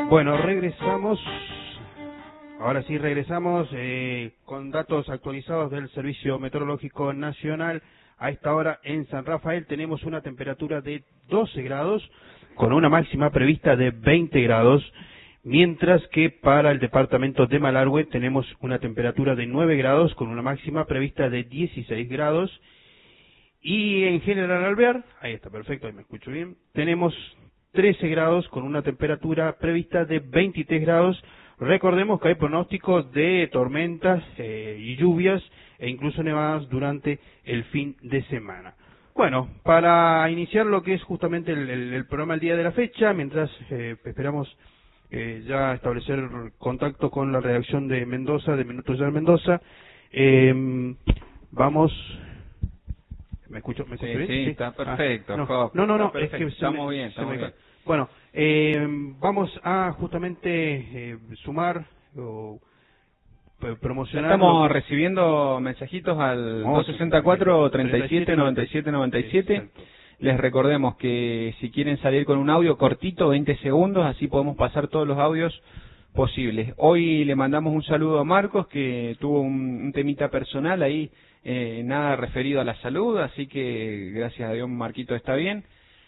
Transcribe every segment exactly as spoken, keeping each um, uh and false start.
Bueno, regresamos. Ahora sí regresamos eh, con datos actualizados del Servicio Meteorológico Nacional. A esta hora en San Rafael tenemos una temperatura de doce grados con una máxima prevista de veinte grados, mientras que para el departamento de Malargüe tenemos una temperatura de nueve grados con una máxima prevista de dieciséis grados. Y en General Alvear, ahí está perfecto, ahí me escucho bien, tenemos trece grados con una temperatura prevista de veintitrés grados. Recordemos que hay pronósticos de tormentas eh, y lluvias e incluso nevadas durante el fin de semana. Bueno, para iniciar lo que es justamente el, el, el programa el día de la fecha, mientras eh, esperamos eh, ya establecer contacto con la redacción de Mendoza, de Minutos Ya Mendoza, eh, vamos... ¿Me escucho? ¿Me escucho sí, bien? Sí, sí, está perfecto. Ah, no, no, no, no es que estamos me, bien, estamos bien. Bueno, eh, vamos a justamente eh, sumar o promocionar. Estamos recibiendo mensajitos al oh, dos sesenta y cuatro, treinta y siete, noventa y siete, noventa y siete. Exacto. Les recordemos que si quieren salir con un audio cortito, veinte segundos, así podemos pasar todos los audios posibles. Hoy le mandamos un saludo a Marcos, que tuvo un, un temita personal ahí, eh, nada referido a la salud, así que gracias a Dios Marquito está bien.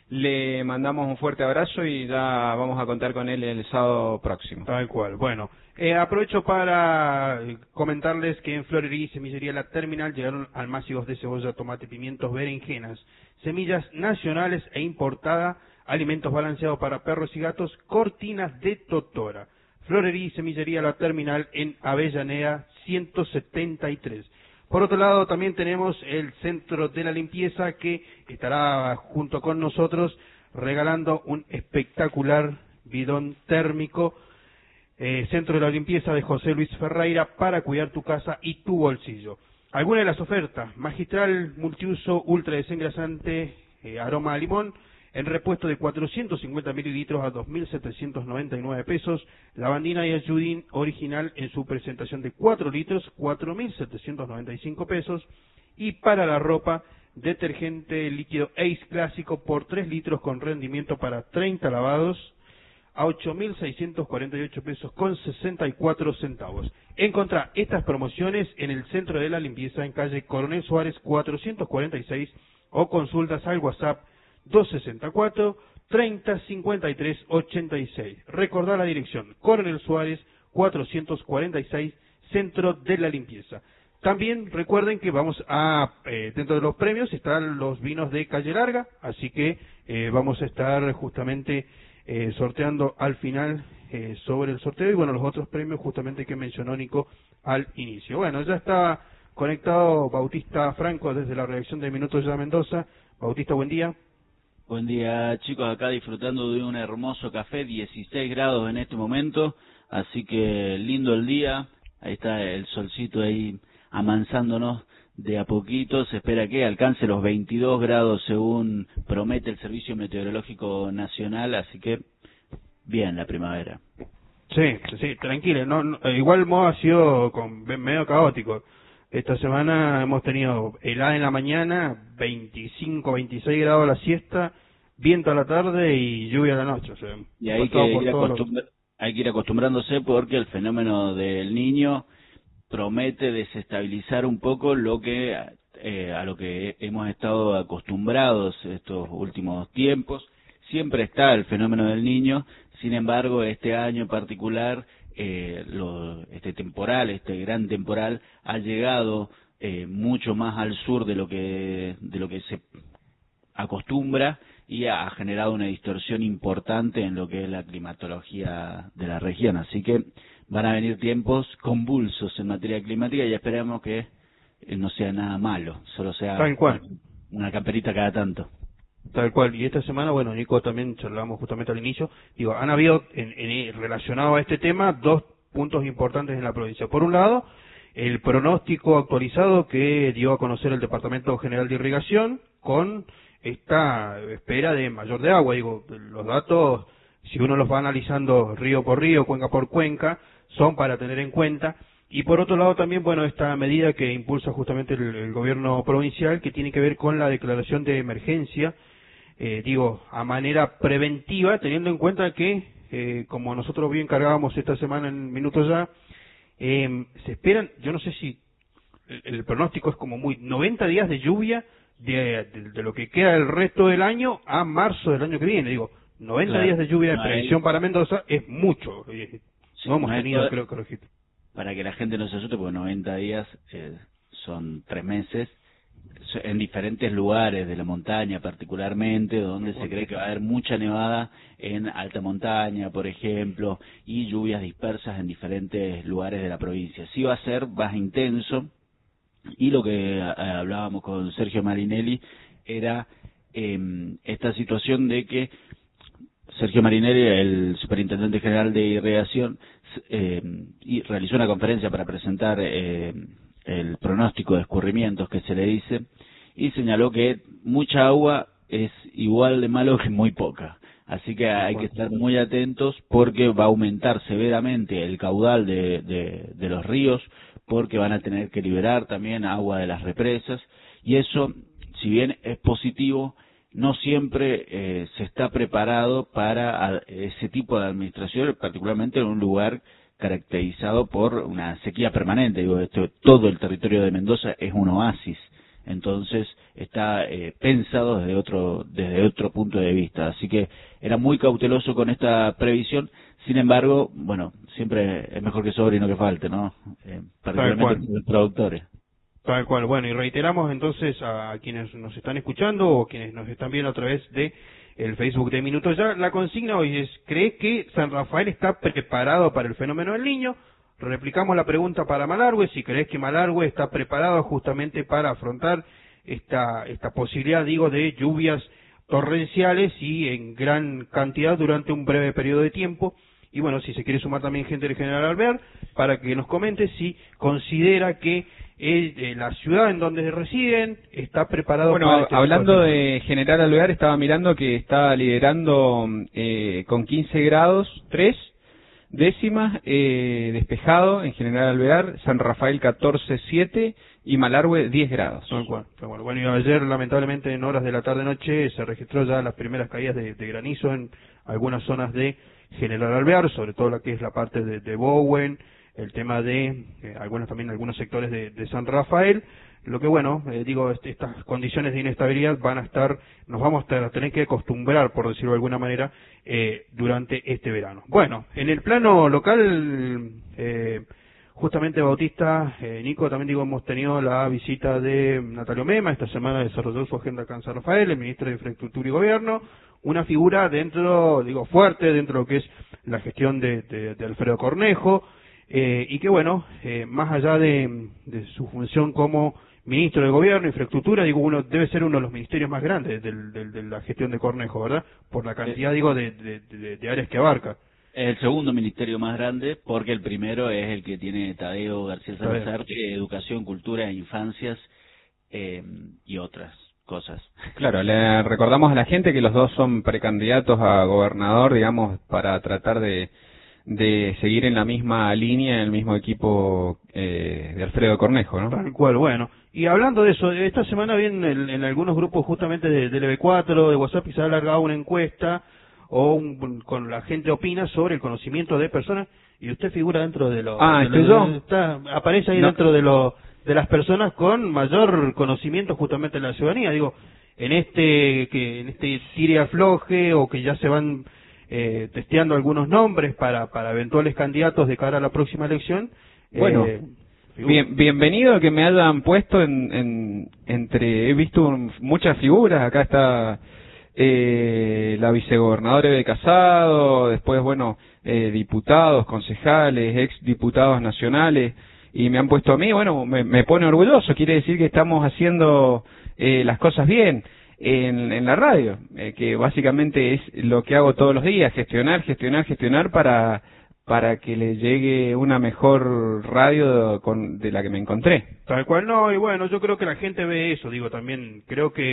Le mandamos un fuerte abrazo y ya vamos a contar con él el sábado próximo. Tal cual. Bueno, eh, aprovecho para comentarles que en Florería y Semillería La Terminal llegaron almácigos de cebolla, tomate, pimientos, berenjenas, semillas nacionales e importada, alimentos balanceados para perros y gatos, cortinas de Totora. Florería y Semillería La Terminal en Avellaneda ciento setenta y tres. Por otro lado, también tenemos el Centro de la Limpieza, que estará junto con nosotros regalando un espectacular bidón térmico. Eh, Centro de la Limpieza de José Luis Ferreira, para cuidar tu casa y tu bolsillo. Algunas de las ofertas: magistral multiuso ultra desengrasante, eh, aroma a limón, en repuesto de cuatrocientos cincuenta mililitros a dos mil setecientos noventa y nueve pesos. Lavandina y Ayudín original en su presentación de cuatro litros, cuatro mil setecientos noventa y cinco pesos. Y para la ropa, detergente líquido Ace clásico por tres litros con rendimiento para treinta lavados a ocho mil seiscientos cuarenta y ocho pesos con sesenta y cuatro centavos. Encontrá estas promociones en el Centro de la Limpieza en calle Coronel Suárez cuatrocientos cuarenta y seis o consultas al WhatsApp dos sesenta y cuatro, treinta, cincuenta y tres, ochenta y seis. Recordá la dirección: Coronel Suárez cuatrocientos cuarenta y seis, Centro de la Limpieza. También recuerden que vamos a, eh, dentro de los premios están los vinos de Calle Larga, así que eh, vamos a estar justamente eh, sorteando al final eh, sobre el sorteo y bueno, los otros premios justamente que mencionó Nico al inicio. Bueno, ya está conectado Bautista Franco desde la redacción de Minutos Ya Mendoza. Bautista, buen día. Buen día, chicos, acá disfrutando de un hermoso café, dieciséis grados en este momento, así que lindo el día. Ahí está el solcito ahí amansándonos de a poquito. Se espera que alcance los veintidós grados según promete el Servicio Meteorológico Nacional, así que bien la primavera. Sí, sí, tranquilo. No, no, igual Mo ha sido con, medio caótico. Esta semana hemos tenido helada en la mañana, veinticinco, veintiséis grados a la siesta, viento a la tarde y lluvia a la noche. O sea, y hay que, ir acostumbr- hay que ir acostumbrándose porque el fenómeno del Niño promete desestabilizar un poco lo que eh, a lo que hemos estado acostumbrados estos últimos tiempos. Siempre está el fenómeno del Niño, sin embargo, este año en particular, eh, lo, este temporal, este gran temporal, ha llegado eh, mucho más al sur de lo que de lo que se acostumbra y ha generado una distorsión importante en lo que es la climatología de la región. Así que van a venir tiempos convulsos en materia climática y esperamos que no sea nada malo, solo sea una camperita cada tanto. Tal cual, y esta semana, bueno, Nico, también charlamos justamente al inicio, digo, han habido, en, en, relacionado a este tema, dos puntos importantes en la provincia. Por un lado, el pronóstico actualizado que dio a conocer el Departamento General de Irrigación, con esta espera de mayor de agua. Digo, los datos, si uno los va analizando río por río, cuenca por cuenca, son para tener en cuenta. Y por otro lado también, bueno, esta medida que impulsa justamente el, el gobierno provincial, que tiene que ver con la declaración de emergencia, eh, digo, a manera preventiva, teniendo en cuenta que eh, como nosotros bien cargábamos esta semana en Minutos Ya, eh, se esperan, yo no sé si el, el pronóstico es como muy noventa días de lluvia de, de, de lo que queda el resto del año a marzo del año que viene. Digo, noventa claro, días de lluvia de no previsión hay... para Mendoza es mucho. Eh, sí, no hemos no tenido, todo... creo que registro. Para que la gente no se asuste, porque noventa días eh, son tres meses, en diferentes lugares de la montaña particularmente, donde se cree que va a haber mucha nevada en alta montaña, por ejemplo, y lluvias dispersas en diferentes lugares de la provincia. Sí va a ser más intenso, y lo que eh, hablábamos con Sergio Marinelli era eh, esta situación de que Sergio Marinelli, el superintendente general de irrigación, eh, y realizó una conferencia para presentar eh, el pronóstico de escurrimientos que se le dice, y señaló que mucha agua es igual de malo que muy poca. Así que hay que estar muy atentos porque va a aumentar severamente el caudal de, de, de los ríos, porque van a tener que liberar también agua de las represas, y eso, si bien es positivo, no siempre eh, se está preparado para a, ese tipo de administración, particularmente en un lugar caracterizado por una sequía permanente. Digo, esto, todo el territorio de Mendoza es un oasis, entonces está eh, pensado desde otro desde otro punto de vista. Así que era muy cauteloso con esta previsión. Sin embargo, bueno, siempre es mejor que sobre y no que falte, ¿no? Eh, particularmente los productores. Tal cual. Bueno, y reiteramos entonces a quienes nos están escuchando o quienes nos están viendo a través de el Facebook de Minutos Ya, la consigna hoy es: ¿cree que San Rafael está preparado para el fenómeno del Niño? Replicamos la pregunta para Malargüe, si crees que Malargüe está preparado justamente para afrontar esta esta posibilidad, digo, de lluvias torrenciales y en gran cantidad durante un breve periodo de tiempo. Y bueno, si se quiere sumar también gente del General Alvear, para que nos comente si considera que eh, eh, la ciudad en donde residen está preparado bueno, para este hablando de, de General Alvear, estaba mirando que está liderando eh, con quince grados, tres décimas, eh, despejado en General Alvear, San Rafael catorce, siete y Malargüe diez grados. Tal cual, tal cual. Bueno, y ayer lamentablemente en horas de la tarde-noche se registró ya las primeras caídas de, de granizo en algunas zonas de General Alvear, sobre todo la que es la parte de, de Bowen, el tema de eh, algunos también algunos sectores de, de San Rafael. Lo que bueno, eh, digo, este, estas condiciones de inestabilidad van a estar, nos vamos a tener que acostumbrar, por decirlo de alguna manera, eh, durante este verano. Bueno, en el plano local, eh, justamente Bautista, eh, Nico, también digo, hemos tenido la visita de Natalio Mema, esta semana desarrolló su agenda acá en San Rafael, el ministro de Infraestructura y Gobierno, una figura dentro, digo, fuerte dentro de lo que es la gestión de, de, de Alfredo Cornejo, eh, y que bueno, eh, más allá de, de su función como ministro de Gobierno, Infraestructura, digo, uno debe ser uno de los ministerios más grandes del, del, de la gestión de Cornejo, ¿verdad? Por la cantidad, digo, de, de, de, de áreas que abarca. Es el segundo ministerio más grande, porque el primero es el que tiene Tadeo García Salazar, de Educación, Cultura e Infancias eh, y otras cosas. Claro, le recordamos a la gente que los dos son precandidatos a gobernador, digamos, para tratar de, de seguir en la misma línea, en el mismo equipo eh, de Alfredo Cornejo, ¿no? Tal cual, bueno. Y hablando de eso, esta semana bien en, en algunos grupos justamente de, del E B cuatro, de WhatsApp, se ha alargado una encuesta o un, con la gente opina sobre el conocimiento de personas, y usted figura dentro de los... Ah, de ¿estoy lo, yo? Está, aparece ahí No. dentro de los de las personas con mayor conocimiento justamente de la ciudadanía, digo, en este que en este tire y afloje, o que ya se van eh, testeando algunos nombres para para eventuales candidatos de cara a la próxima elección. Bueno, eh, bien, bienvenido que me hayan puesto en, en entre, he visto un, muchas figuras, acá está eh, la vicegobernadora de Casado, después, bueno, eh, diputados, concejales, ex diputados nacionales, y me han puesto a mí, bueno, me, me pone orgulloso, quiere decir que estamos haciendo eh, las cosas bien en, en la radio, eh, que básicamente es lo que hago todos los días, gestionar, gestionar, gestionar para para que le llegue una mejor radio con, de la que me encontré. Tal cual, no, y bueno, yo creo que la gente ve eso, digo, también creo que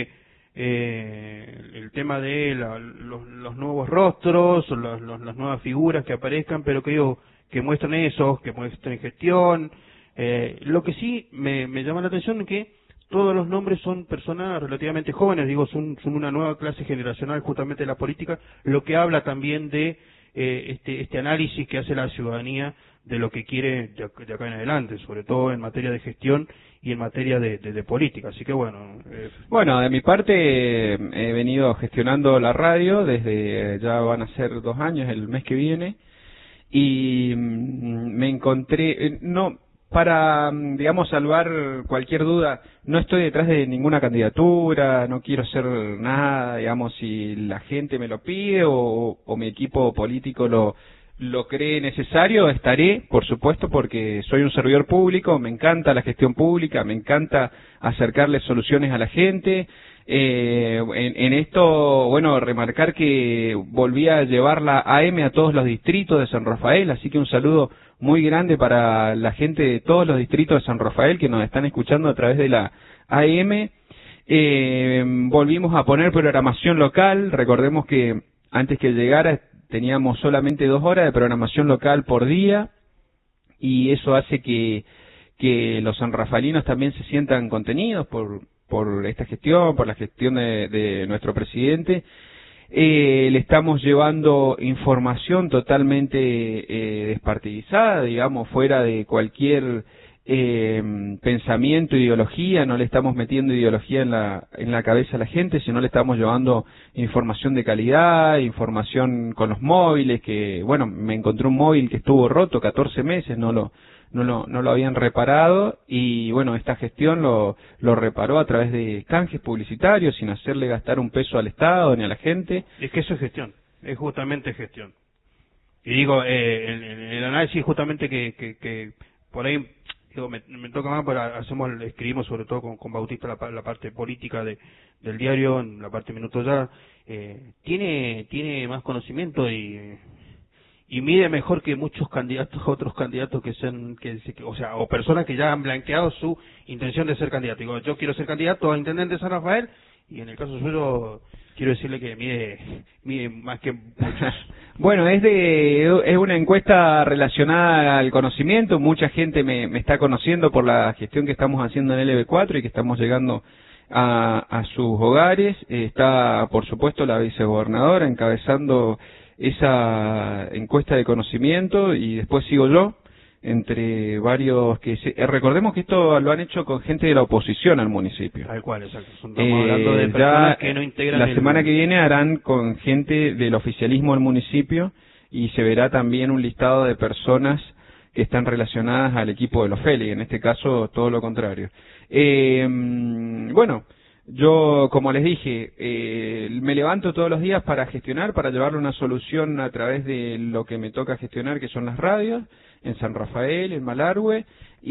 eh, el tema de la, los, los nuevos rostros, los, los, las nuevas figuras que aparezcan, pero que digo, que muestran eso, que muestren gestión. Eh, lo que sí me, me llama la atención es que todos los nombres son personas relativamente jóvenes, digo, son, son una nueva clase generacional justamente de la política, lo que habla también de eh, este, este análisis que hace la ciudadanía de lo que quiere de acá, de acá en adelante, sobre todo en materia de gestión y en materia de, de, de política. Así que bueno. Eh... Bueno, de mi parte eh, he venido gestionando la radio desde, ya van a ser dos años el mes que viene, y mm, me encontré, eh, no, para, digamos, salvar cualquier duda, no estoy detrás de ninguna candidatura, no quiero hacer nada, digamos, si la gente me lo pide o, o mi equipo político lo lo cree necesario, estaré, por supuesto, porque soy un servidor público, me encanta la gestión pública, me encanta acercarle soluciones a la gente. Eh, en, en esto, bueno, remarcar que volví a llevar la A M a todos los distritos de San Rafael, así que un saludo muy grande para la gente de todos los distritos de San Rafael que nos están escuchando a través de la A M. Eh, volvimos a poner programación local, recordemos que antes que llegara teníamos solamente dos horas de programación local por día, y eso hace que, que los sanrafalinos también se sientan contenidos por, por esta gestión, por la gestión de, de nuestro presidente. Eh, le estamos llevando información totalmente eh, despartidizada, digamos, fuera de cualquier eh, pensamiento, ideología. No le estamos metiendo ideología en la, en la cabeza a la gente, sino le estamos llevando información de calidad, información con los móviles, que, bueno, me encontré un móvil que estuvo roto catorce meses, no lo, no lo, no lo habían reparado, y bueno, esta gestión lo, lo reparó a través de canjes publicitarios, sin hacerle gastar un peso al Estado ni a la gente. Es que eso es gestión, es justamente gestión. Y digo, eh, el, el análisis justamente que, que, que por ahí, digo, me, me toca más, pero hacemos, escribimos sobre todo con, con Bautista la, la parte política de, del diario, en la parte Minuto Ya, eh, tiene, tiene más conocimiento y, y mide mejor que muchos candidatos, otros candidatos que sean, que, que, o sea, o personas que ya han blanqueado su intención de ser candidato. Digo, yo quiero ser candidato a intendente de San Rafael, y en el caso suyo quiero decirle que mide, mide más que muchos. Bueno, es de es una encuesta relacionada al conocimiento. Mucha gente me, me está conociendo por la gestión que estamos haciendo en L B cuatro y que estamos llegando a, a sus hogares. Está, por supuesto, la vicegobernadora encabezando esa encuesta de conocimiento, y después sigo yo, entre varios que se, eh, recordemos que esto lo han hecho con gente de la oposición al municipio. Tal cual, exacto. Estamos eh, hablando de personas que no integran. La el... semana que viene harán con gente del oficialismo del municipio, y se verá también un listado de personas que están relacionadas al equipo de los Feli, en este caso todo lo contrario. Eh, bueno, yo, como les dije, eh, me levanto todos los días para gestionar, para llevarle una solución a través de lo que me toca gestionar, que son las radios, en San Rafael, en Malargüe,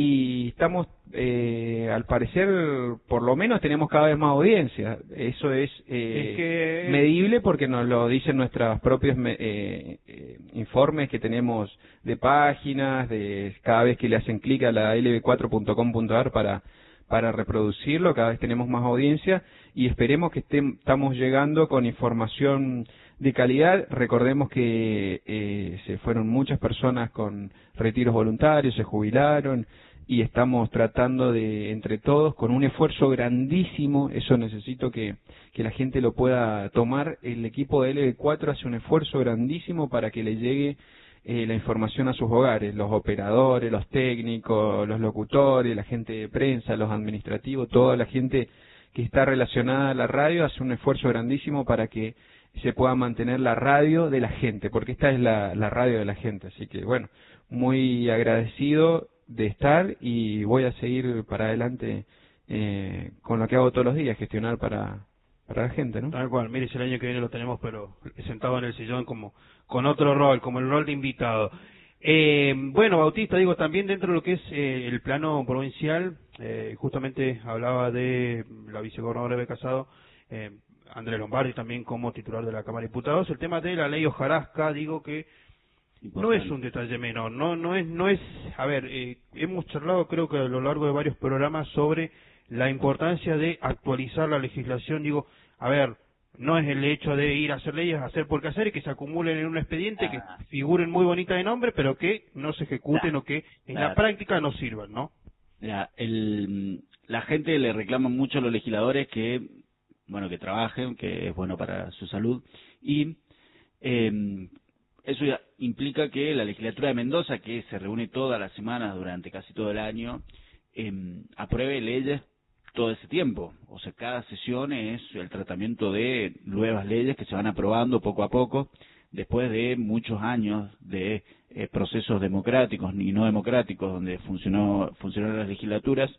y estamos, eh, al parecer, por lo menos tenemos cada vez más audiencia. Eso es, eh, es que... medible, porque nos lo dicen nuestros propios eh, eh, informes que tenemos de páginas, de cada vez que le hacen clic a la L B cuatro punto com punto a r para para reproducirlo, cada vez tenemos más audiencia, y esperemos que estén, estamos llegando con información de calidad. Recordemos que eh, se fueron muchas personas con retiros voluntarios, se jubilaron, y estamos tratando de, entre todos, con un esfuerzo grandísimo, eso necesito que, que la gente lo pueda tomar. El equipo de L B cuatro hace un esfuerzo grandísimo para que le llegue Eh, la información a sus hogares, los operadores, los técnicos, los locutores, la gente de prensa, los administrativos, toda la gente que está relacionada a la radio hace un esfuerzo grandísimo para que se pueda mantener la radio de la gente, porque esta es la, la radio de la gente. Así que bueno, muy agradecido de estar, y voy a seguir para adelante eh, con lo que hago todos los días, gestionar para para la gente, ¿no? Tal cual. Mire, si el año que viene lo tenemos, pero sentado en el sillón, como con otro rol, como el rol de invitado. Eh, bueno, Bautista, digo, también dentro de lo que es eh, el plano provincial, eh, justamente hablaba de la vicegobernadora Eve Casado, eh, Andrés Lombardi también como titular de la Cámara de Diputados, el tema de la ley hojarasca, digo que no es un detalle menor, no no es, no es, a ver, eh, hemos charlado creo que a lo largo de varios programas sobre la importancia de actualizar la legislación. Digo, a ver, no es el hecho de ir a hacer leyes, hacer por qué hacer, y que se acumulen en un expediente, ah. que figuren muy bonitas de nombre, pero que no se ejecuten, claro, o que en claro. la práctica no sirvan, ¿no? Mira, el, la gente le reclama mucho a los legisladores que, bueno, que trabajen, que es bueno para su salud, y eh, eso ya implica que la legislatura de Mendoza, que se reúne todas las semanas durante casi todo el año, eh, apruebe leyes todo ese tiempo. O sea, cada sesión es el tratamiento de nuevas leyes que se van aprobando poco a poco, después de muchos años de eh, procesos democráticos y no democráticos, donde funcionó funcionaron las legislaturas.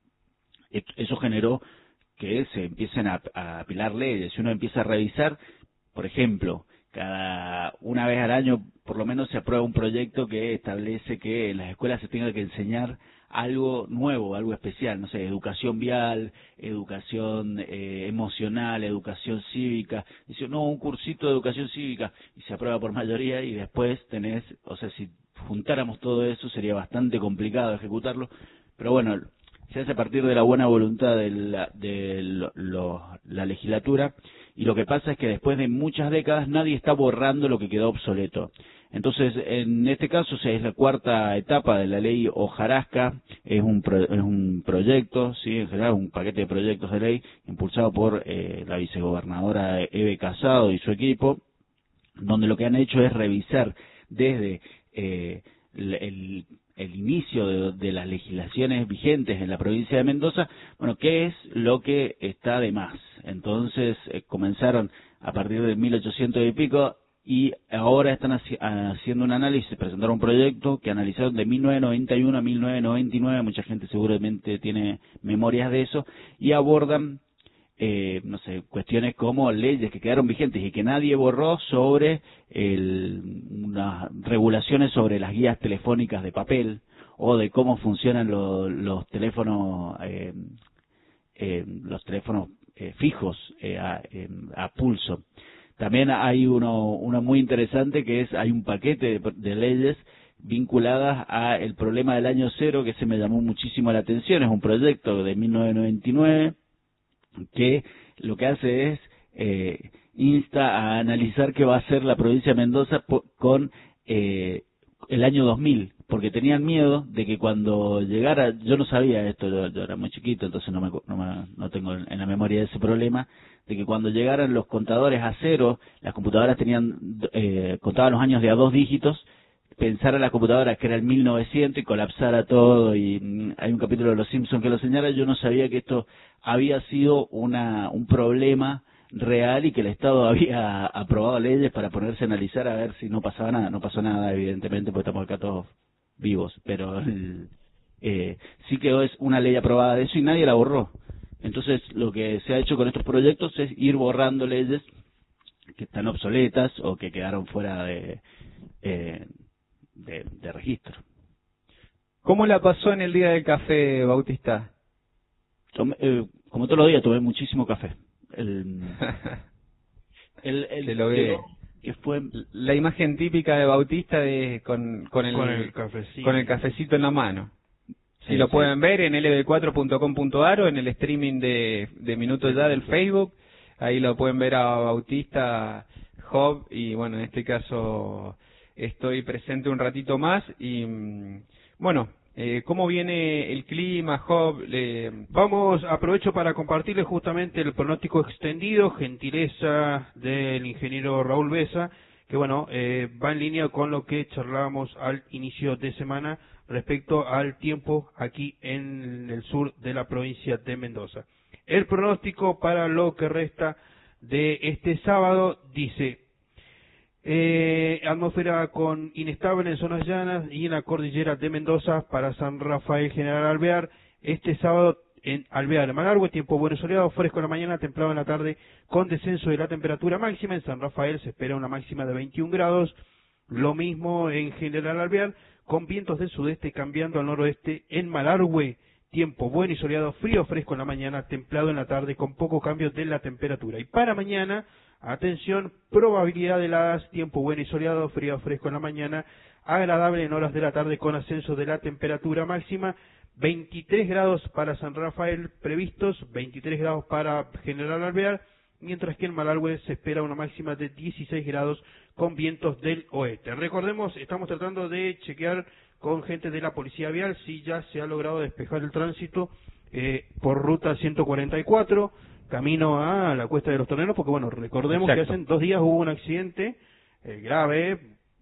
Eso generó que se empiecen a, a apilar leyes. Si uno empieza a revisar, por ejemplo, cada una vez al año por lo menos se aprueba un proyecto que establece que en las escuelas se tenga que enseñar algo nuevo, algo especial, no sé, educación vial, educación eh, emocional, educación cívica. Dice, no, un cursito de educación cívica, y se aprueba por mayoría, y después tenés, o sea, si juntáramos todo eso sería bastante complicado ejecutarlo, pero bueno, se hace a partir de la buena voluntad de la, de lo, lo, la legislatura, y lo que pasa es que después de muchas décadas nadie está borrando lo que quedó obsoleto. Entonces, en este caso, o sea, es la cuarta etapa de la ley Hojarasca, es un, pro, es un proyecto, sí, en general un paquete de proyectos de ley impulsado por eh, la vicegobernadora Eve Casado y su equipo, donde lo que han hecho es revisar desde eh, el, el inicio de, de las legislaciones vigentes en la provincia de Mendoza, bueno, qué es lo que está de más. Entonces, eh, comenzaron a partir de mil ochocientos y pico, y ahora están haci haciendo un análisis, presentaron un proyecto que analizaron de mil novecientos noventa y uno a mil novecientos noventa y nueve, mucha gente seguramente tiene memorias de eso, y abordan, eh, no sé, cuestiones como leyes que quedaron vigentes y que nadie borró sobre el, unas regulaciones sobre las guías telefónicas de papel, o de cómo funcionan lo, los teléfonos, eh, eh, los teléfonos eh, fijos eh, a, eh, a pulso. También hay uno, uno muy interesante, que es, hay un paquete de, de leyes vinculadas a el problema del año cero, que se me llamó muchísimo la atención. Es un proyecto de mil novecientos noventa y nueve que lo que hace es eh, insta a analizar qué va a hacer la provincia de Mendoza con eh, el año dos mil, porque tenían miedo de que cuando llegara, yo no sabía esto, yo, yo era muy chiquito, entonces no me, no, me, no tengo en la memoria ese problema, de que cuando llegaran los contadores a cero, las computadoras tenían eh, contaban los años de a dos dígitos, pensar a las computadoras que era el mil novecientos y colapsara todo, y mm, hay un capítulo de Los Simpsons que lo señala. Yo no sabía que esto había sido una un problema real y que el Estado había aprobado leyes para ponerse a analizar a ver si no pasaba nada. No pasó nada, evidentemente, porque estamos acá todos vivos, pero eh, sí que es una ley aprobada de eso y nadie la borró. Entonces, lo que se ha hecho con estos proyectos es ir borrando leyes que están obsoletas o que quedaron fuera de, eh, de, de registro. ¿Cómo la pasó en el día del café, Bautista? Tomé, eh, como todos los días, tomé muchísimo café. El, el, el, Se lo ve. Que fue la imagen típica de Bautista de con, con, el, con, el cafecito. con el cafecito en la mano. Si sí, lo sí. pueden ver en L B cuatro punto com punto a r o en el streaming de, de Minuto Ya del Facebook, ahí lo pueden ver a Bautista, Job, y bueno, en este caso estoy presente un ratito más. Y bueno, eh, ¿cómo viene el clima, Job? Eh, Vamos, aprovecho para compartirles justamente el pronóstico extendido, gentileza del ingeniero Raúl Besa, que bueno, eh, va en línea con lo que charlábamos al inicio de semana respecto al tiempo aquí en el sur de la provincia de Mendoza. El pronóstico para lo que resta de este sábado dice: eh, atmósfera con inestable en zonas llanas y en la cordillera de Mendoza para San Rafael, General Alvear. Este sábado en Alvear, Malargüe, tiempo bueno y soleado, fresco en la mañana, templado en la tarde, con descenso de la temperatura máxima. En San Rafael se espera una máxima de veintiún grados, lo mismo en General Alvear, con vientos del sudeste cambiando al noroeste. En Malargüe, tiempo bueno y soleado, frío fresco en la mañana, templado en la tarde, con poco cambio de la temperatura. Y para mañana, atención, probabilidad de heladas, tiempo bueno y soleado, frío fresco en la mañana, agradable en horas de la tarde con ascenso de la temperatura máxima. veintitrés grados para San Rafael previstos, veintitrés grados para General Alvear, mientras que en Malargüe se espera una máxima de dieciséis grados con vientos del oeste. Recordemos, estamos tratando de chequear con gente de la Policía Vial si ya se ha logrado despejar el tránsito eh, por ruta ciento cuarenta y cuatro, camino a la Cuesta de los Toneros, porque bueno, recordemos Exacto. que hace dos días hubo un accidente eh, grave,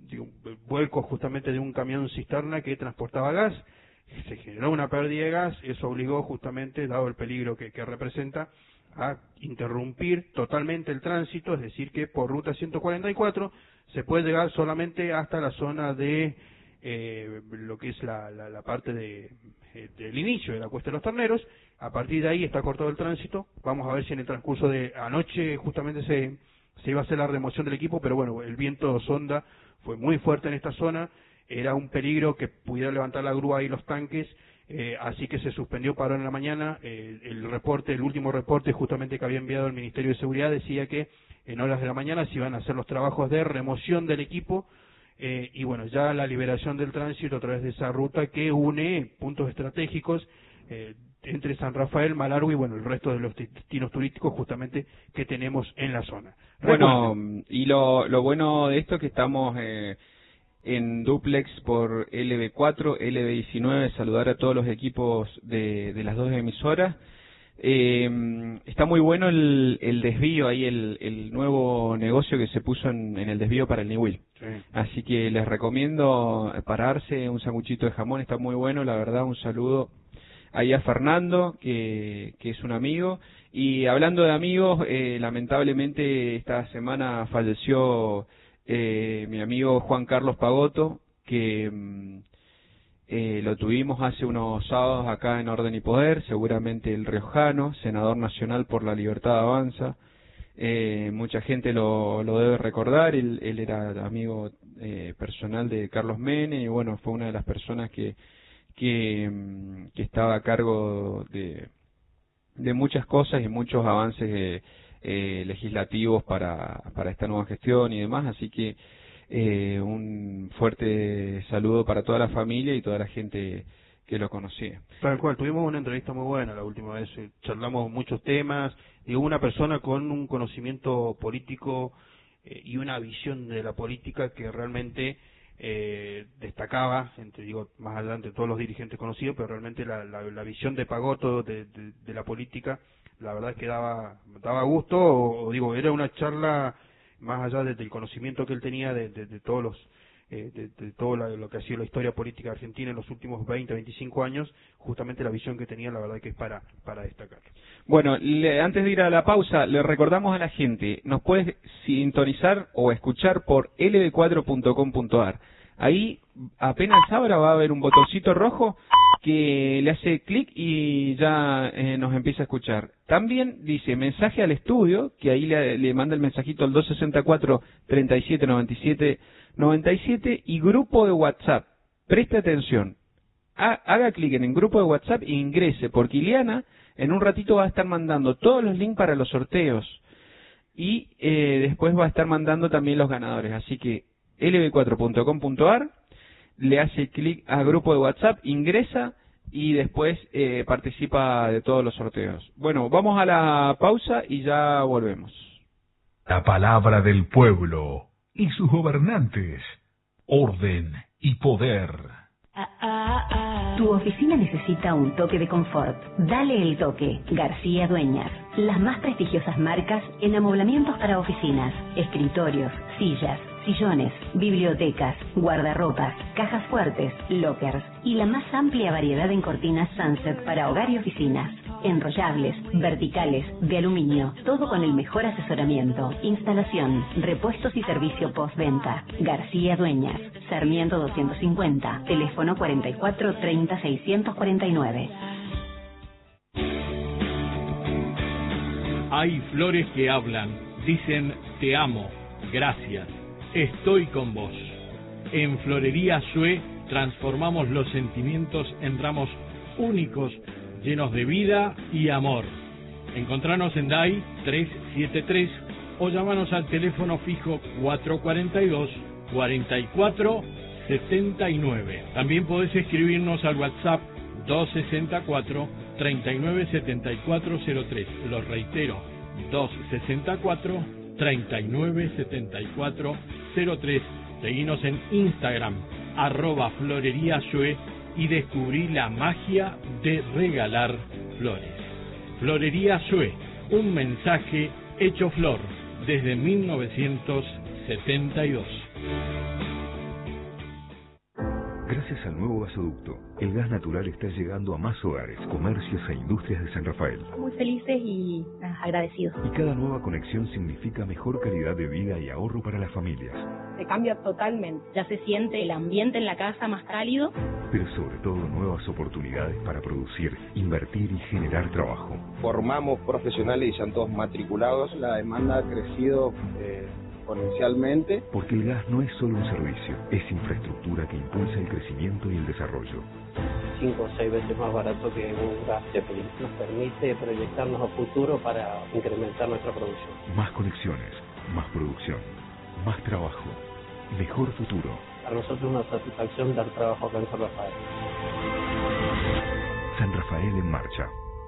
digo, vuelco justamente de un camión cisterna que transportaba gas. Se generó una pérdida de gas, eso obligó justamente, dado el peligro que, que representa, a interrumpir totalmente el tránsito, es decir que por ruta ciento cuarenta y cuatro se puede llegar solamente hasta la zona de eh, lo que es la, la, la parte de, eh, del inicio de la Cuesta de los Terneros. A partir de ahí está cortado el tránsito. Vamos a ver si en el transcurso de anoche justamente se, se iba a hacer la remoción del equipo, pero bueno, el viento sonda fue muy fuerte en esta zona, era un peligro que pudiera levantar la grúa y los tanques. Eh, así que se suspendió para en la mañana. Eh, el reporte, el último reporte justamente que había enviado el Ministerio de Seguridad decía que en horas de la mañana se iban a hacer los trabajos de remoción del equipo eh, y bueno, ya la liberación del tránsito a través de esa ruta que une puntos estratégicos eh, entre San Rafael, Malargüe y bueno, el resto de los destinos turísticos justamente que tenemos en la zona. Bueno, Recuerden. y lo, lo bueno de esto es que estamos eh, en duplex por L B cuatro, L B diecinueve, saludar a todos los equipos de, de las dos emisoras. Eh, está muy bueno el, el desvío ahí, el, el nuevo negocio que se puso en, en el desvío para el Niwil. Sí. Así que les recomiendo pararse, un sanguchito de jamón, está muy bueno, la verdad, un saludo ahí a Fernando, que, que es un amigo. Y hablando de amigos, eh, lamentablemente esta semana falleció Eh, mi amigo Juan Carlos Pagotto, que eh, lo tuvimos hace unos sábados acá en Orden y Poder, seguramente el riojano, senador nacional por la Libertad Avanza. Eh, mucha gente lo, lo debe recordar, él, él era amigo eh, personal de Carlos Menem y bueno, fue una de las personas que, que, que estaba a cargo de, de muchas cosas y muchos avances de Eh, legislativos para, para esta nueva gestión y demás, así que eh, un fuerte saludo para toda la familia y toda la gente que lo conocía. Tal cual, tuvimos una entrevista muy buena la última vez, charlamos muchos temas, digo, una persona con un conocimiento político eh, y una visión de la política que realmente eh, destacaba, entre digo, más adelante todos los dirigentes conocidos, pero realmente la, la, la visión de Pagotto de, de, de la política, la verdad es que daba, daba gusto, o, o digo, era una charla más allá de, del conocimiento que él tenía de, de, de todos los, eh, de, de todo la, lo que ha sido la historia política argentina en los últimos veinte, veinticinco años, justamente la visión que tenía, la verdad que es para, para destacar. Bueno, le, antes de ir a la pausa, le recordamos a la gente, nos puedes sintonizar o escuchar por L B cuatro punto com punto a r. Ahí, apenas ahora va a haber un botoncito rojo que le hace clic y ya eh, nos empieza a escuchar. También dice mensaje al estudio, que ahí le, le manda el mensajito al dos sesenta y cuatro, treinta y siete, noventa y siete, noventa y siete y grupo de WhatsApp. Preste atención, ha, haga clic en el grupo de WhatsApp e ingrese, porque Ileana en un ratito va a estar mandando todos los links para los sorteos y eh, después va a estar mandando también los ganadores. Así que L B cuatro punto com punto a r, le hace clic a grupo de WhatsApp, ingresa y después eh, participa de todos los sorteos. Bueno, vamos a la pausa y ya volvemos. La palabra del pueblo y sus gobernantes, orden y poder. Tu oficina necesita un toque de confort. Dale el toque. García Dueñas. Las más prestigiosas marcas en amoblamientos para oficinas, escritorios, sillas, sillones, bibliotecas, guardarropas, cajas fuertes, lockers y la más amplia variedad en cortinas Sunset para hogar y oficinas. Enrollables, verticales, de aluminio, todo con el mejor asesoramiento, instalación, repuestos y servicio postventa. García Dueñas, Sarmiento doscientos cincuenta, teléfono cuarenta y cuatro, treinta, seiscientos cuarenta y nueve. Hay flores que hablan, dicen te amo, gracias, estoy con vos. En Florería Sue transformamos los sentimientos en ramos únicos, llenos de vida y amor. Encontranos en D A I trescientos setenta y tres o llamanos al teléfono fijo cuatrocientos cuarenta y dos, cuarenta y cuatro setenta y nueve. También podés escribirnos al WhatsApp doscientos sesenta y cuatro, treinta y nueve setenta y cuatro cero tres. Los reitero, doscientos sesenta y cuatro, treinta y nueve setenta y cuatro cero tres. Seguinos en Instagram, arroba Florería Sue, y descubrí la magia de regalar flores. Florería Sue, un mensaje hecho flor desde mil novecientos setenta y dos. Gracias al nuevo gasoducto, el gas natural está llegando a más hogares, comercios e industrias de San Rafael. Muy felices y ah, agradecidos. Y cada nueva conexión significa mejor calidad de vida y ahorro para las familias. Se cambia totalmente. Ya se siente el ambiente en la casa más cálido. Pero sobre todo nuevas oportunidades para producir, invertir y generar trabajo. Formamos profesionales y están todos matriculados. La demanda ha crecido eh, exponencialmente. Porque el gas no es solo un servicio, es infraestructura que impulsa el crecimiento y el desarrollo. Cinco o seis veces más barato que un gas Zeppelin. Nos permite proyectarnos a futuro para incrementar nuestra producción. Más conexiones, más producción, más trabajo, mejor futuro. Para nosotros es una satisfacción dar trabajo acá en San Rafael. San Rafael en marcha.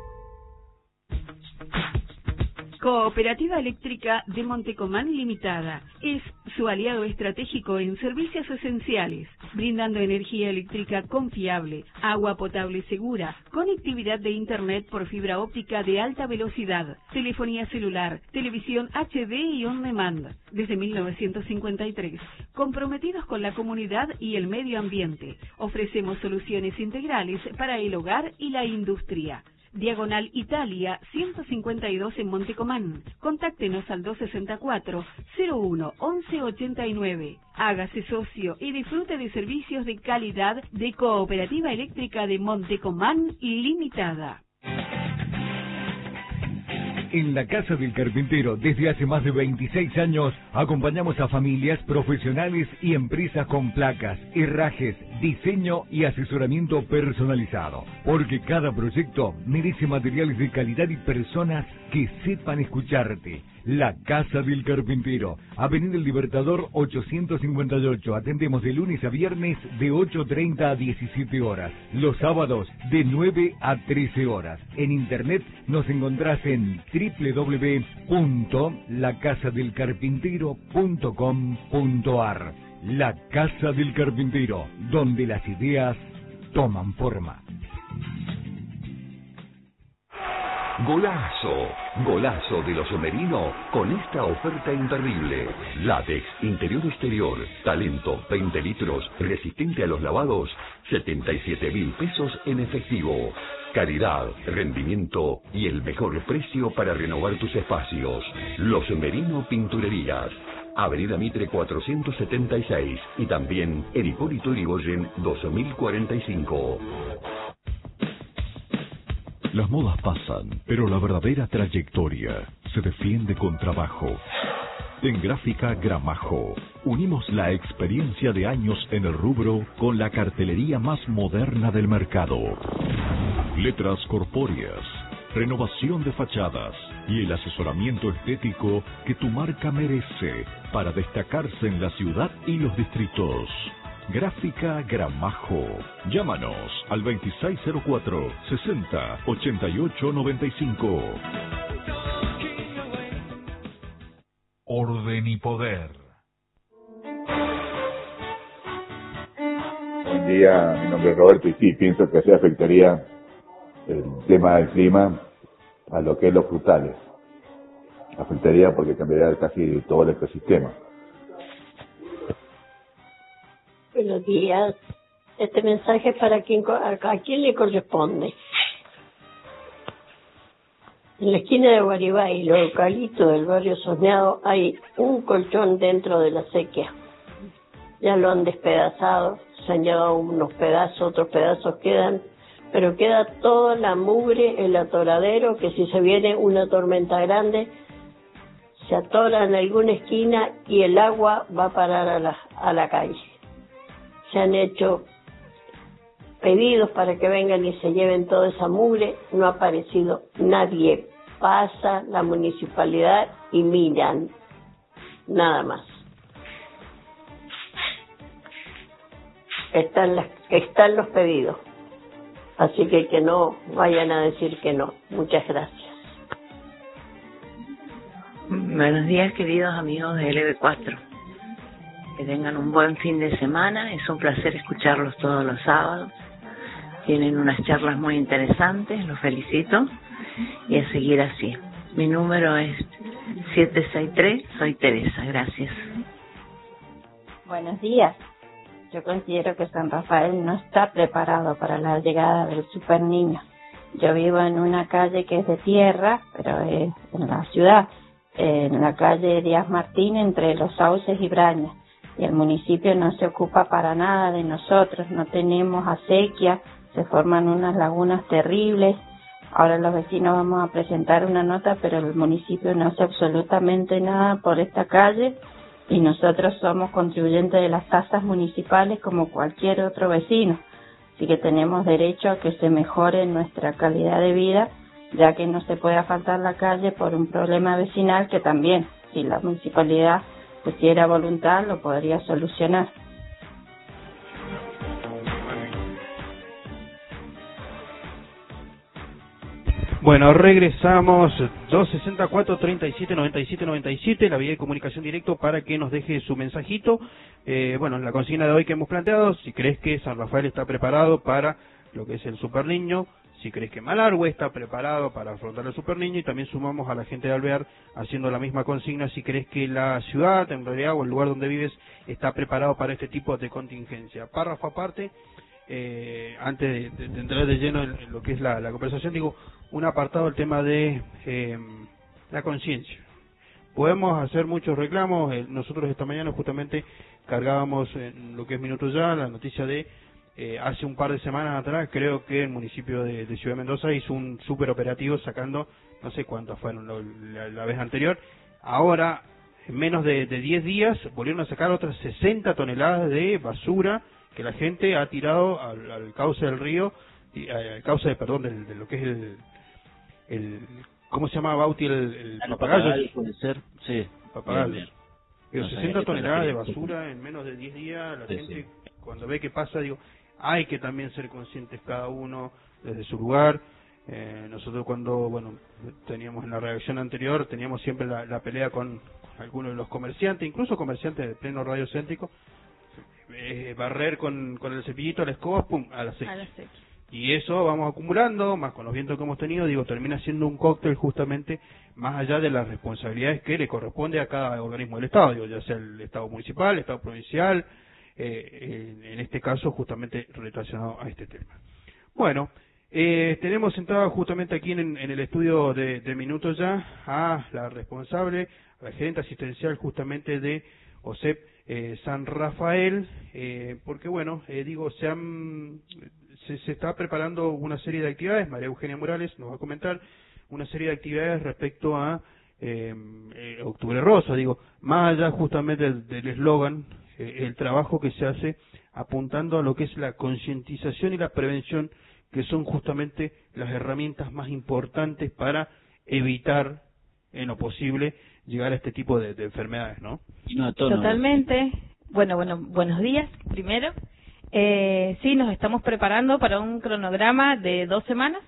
Cooperativa Eléctrica de Montecomán Limitada es su aliado estratégico en servicios esenciales, brindando energía eléctrica confiable, agua potable segura, conectividad de Internet por fibra óptica de alta velocidad, telefonía celular, televisión H D y on demand. Desde mil novecientos cincuenta y tres, comprometidos con la comunidad y el medio ambiente, ofrecemos soluciones integrales para el hogar y la industria. Diagonal Italia, ciento cincuenta y dos en Montecomán. Contáctenos al dos sesenta y cuatro, cero uno, once ochenta y nueve. Hágase socio y disfrute de servicios de calidad de Cooperativa Eléctrica de Montecomán Limitada. En la Casa del Carpintero, desde hace más de veintiséis años, acompañamos a familias, profesionales y empresas con placas, herrajes, diseño y asesoramiento personalizado. Porque cada proyecto merece materiales de calidad y personas que sepan escucharte. La Casa del Carpintero, Avenida El Libertador ochocientos cincuenta y ocho. Atendemos de lunes a viernes de ocho treinta a diecisiete horas. Los sábados de nueve a trece horas. En internet nos encontrás en doble u doble u doble u punto la casa del carpintero punto com punto a r. La Casa del Carpintero, donde las ideas toman forma. Golazo, golazo de los Somerino con esta oferta imperdible. Látex, interior exterior, talento, veinte litros, resistente a los lavados, setenta y siete mil pesos en efectivo. Calidad, rendimiento y el mejor precio para renovar tus espacios. Los Somerino Pinturerías. Avenida Mitre cuatrocientos setenta y seis y también en Hipólito Yrigoyen dos mil cuarenta y cinco. Las modas pasan, pero la verdadera trayectoria se defiende con trabajo. En Gráfica Gramajo, unimos la experiencia de años en el rubro con la cartelería más moderna del mercado. Letras corpóreas, renovación de fachadas y el asesoramiento estético que tu marca merece para destacarse en la ciudad y los distritos. Gráfica Gramajo. Llámanos al veintiséis cero cuatro, sesenta, ochenta y ocho noventa y cinco. Orden y poder. Buen día, mi nombre es Roberto y sí, pienso que así afectaría el tema del clima a lo que es los frutales. Afectaría porque cambiaría casi todo el ecosistema. Buenos días. Este mensaje es para quien, a quién le corresponde. En la esquina de Guaribay, los eucaliptos del barrio Soñado, hay un colchón dentro de la sequía. Ya lo han despedazado, se han llevado unos pedazos, otros pedazos quedan, pero queda toda la mugre, el atoradero, que si se viene una tormenta grande, se atora en alguna esquina y el agua va a parar a la, a la calle. Se han hecho pedidos para que vengan y se lleven toda esa mugre, no ha aparecido nadie. Pasa la municipalidad y miran, nada más. Están, las, están los pedidos, así que que no vayan a decir que no. Muchas gracias. Buenos días, queridos amigos de L B cuatro. Que tengan un buen fin de semana. Es un placer escucharlos todos los sábados. Tienen unas charlas muy interesantes, los felicito. Y a seguir así. Mi número es siete seis tres, soy Teresa. Gracias. Buenos días. yo considero que San Rafael no está preparado para la llegada del super niño. Yo vivo en una calle que es de tierra, pero es en la ciudad, en la calle Díaz Martín, entre Los Sauces y Brañas. Y el municipio no se ocupa para nada de nosotros, no tenemos acequia, se forman unas lagunas terribles. Ahora los vecinos vamos a presentar una nota, pero el municipio no hace absolutamente nada por esta calle y nosotros somos contribuyentes de las tasas municipales como cualquier otro vecino. Así que tenemos derecho a que se mejore nuestra calidad de vida, ya que no se puede asfaltar la calle por un problema vecinal que también, si la municipalidad pusiera voluntad, lo podría solucionar. Bueno, regresamos, dos sesenta y cuatro, treinta y siete, noventa y siete, noventa y siete, la vía de comunicación directo para que nos deje su mensajito. Eh, bueno, la consigna de hoy que hemos planteado, si crees que San Rafael está preparado para lo que es el Super Niño, si crees que Malargüe está preparado para afrontar el Super Niño, y también sumamos a la gente de Alvear haciendo la misma consigna, si crees que la ciudad, en realidad, o el lugar donde vives, está preparado para este tipo de contingencia. Párrafo aparte, eh, antes de, de entrar de lleno en, en lo que es la, la conversación, digo, un apartado, el tema de eh, la conciencia. Podemos hacer muchos reclamos. Eh, nosotros esta mañana justamente cargábamos en lo que es Minuto Ya la noticia de eh, hace un par de semanas atrás, creo que el municipio de, de Ciudad Mendoza hizo un super operativo sacando, no sé cuántos fueron lo, la, la vez anterior. Ahora, en menos de, de diez días, volvieron a sacar otras sesenta toneladas de basura que la gente ha tirado al, al cauce del río, y, al cauce, de, perdón, de, de lo que es el el ¿cómo se llama, Bauti? El, el papagayo. papagayo puede ser, sí. Papagayo. Bien, bien. Pero No sé, sesenta toneladas de sí. basura en menos de diez días, la Sí, gente sí. cuando ve que pasa, digo, hay que también ser conscientes cada uno desde su lugar. Eh, nosotros cuando, bueno, teníamos en la redacción anterior, teníamos siempre la, la pelea con algunos de los comerciantes, incluso comerciantes de pleno radiocéntrico, eh, barrer con, con el cepillito, la escoba, pum, a la seca. A la seca. Y eso vamos acumulando, más con los vientos que hemos tenido, digo, termina siendo un cóctel justamente más allá de las responsabilidades que le corresponde a cada organismo del Estado, digo, ya sea el Estado municipal, el Estado provincial, eh, en, en este caso justamente relacionado a este tema. Bueno, eh, tenemos sentada justamente aquí en, en el estudio de, de Minuto Ya a la responsable, a la gerente asistencial justamente de O S E P eh, San Rafael, eh, porque bueno, eh, digo, se han... Se, se está preparando una serie de actividades. María Eugenia Morales nos va a comentar una serie de actividades respecto a eh, eh, Octubre Rosa, digo, más allá justamente del eslogan, eh, el trabajo que se hace apuntando a lo que es la concientización y la prevención, que son justamente las herramientas más importantes para evitar, en lo posible, llegar a este tipo de, de enfermedades, ¿no? No, todo Totalmente. Bueno, bueno, buenos días, primero. Eh, sí, nos estamos preparando para un cronograma de dos semanas